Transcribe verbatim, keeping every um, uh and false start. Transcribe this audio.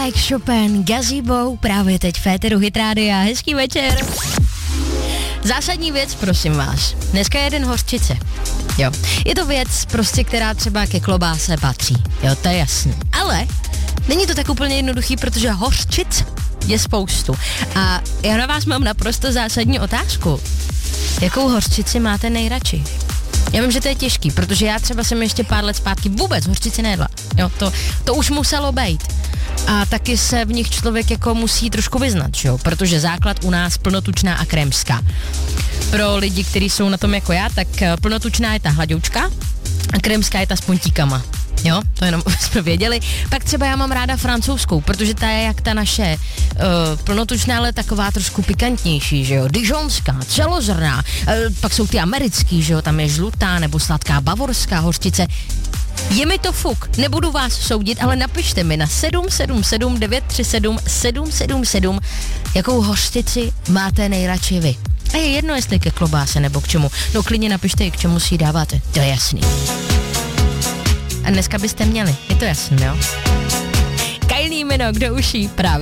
Mike Chopin, Gazebo, právě teď Féteru Hit Rádia. Hezký večer. Zásadní věc, prosím vás. Dneska je den hořčice. Jo. Je to věc prostě, která třeba ke klobáse patří. Jo, to je jasný. Ale není to tak úplně jednoduchý, protože hořčic je spoustu. A já na vás mám naprosto zásadní otázku. Jakou hořčici máte nejradši? Já vím, že to je těžký, protože já třeba jsem ještě pár let zpátky vůbec hořčici nejedla. Jo, to, to už muselo být. A taky se v nich člověk jako musí trošku vyznat, jo? Protože základ u nás plnotučná a krémská. Pro lidi, kteří jsou na tom jako já, tak plnotučná je ta hladoučka a krémská je ta s puntíkama. Jo, to jenom jsme věděli. Pak třeba já mám ráda francouzskou, protože ta je jak ta naše uh, plnotučná, ale taková trošku pikantnější, že jo, dijonská, celozrná. Uh, pak jsou ty americký, že jo, tam je žlutá nebo sladká bavorská hořčice. Je mi to fuk, nebudu vás soudit, ale napište mi na sedm sedm sedm devět tři sedm sedm sedm sedm, jakou hořčici máte nejradši vy. A je jedno, jestli ke klobáse nebo k čemu. No klidně napište i k čemu si ji dáváte, to je jasný. A dneska byste měli, je to jasný, jo? Kylie Minogue do uší právě.